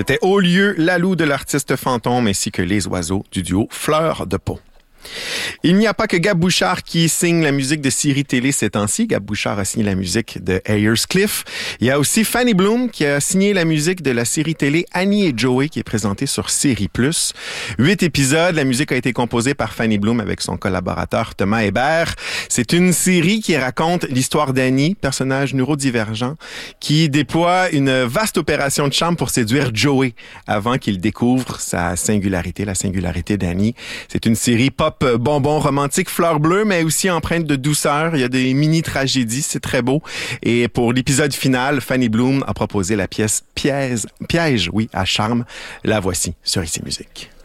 C'était Au lieu, Lalou de l'artiste Fantôme ainsi que Les Oiseaux du duo Fleur de Peau. Il n'y a pas que Gab Bouchard qui signe la musique de séries télé ces temps-ci. Gab Bouchard a signé la musique de Ayers Cliff. Il y a aussi Fanny Bloom qui a signé la musique de la série télé Annie et Joey qui est présentée sur Série Plus. 8 épisodes. La musique a été composée par Fanny Bloom avec son collaborateur Thomas Hébert. C'est une série qui raconte l'histoire d'Annie, personnage neurodivergent, qui déploie une vaste opération de charme pour séduire Joey avant qu'il découvre sa singularité, la singularité d'Annie. C'est une série pop bonbon romantique fleur bleue, mais aussi empreinte de douceur. Il y a des mini-tragédies, c'est très beau. Et pour l'épisode final, Fanny Bloom a proposé la pièce Piège, à charme. La voici sur ICI Musique.